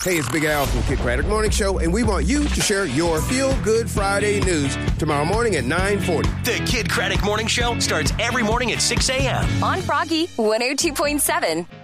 Hey, it's Big Al from the Kid Craddock Morning Show, and we want you to share your Feel Good Friday news tomorrow morning at 9:40. The Kid Craddock Morning Show starts every morning at 6 a.m. on Froggy 102.7.